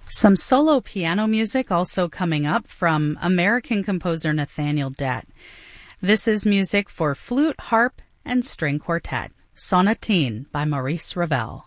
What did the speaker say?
Some solo piano music also coming up from American composer Nathaniel Dett. This is music for flute, harp, and string quartet. Sonatine by Maurice Ravel.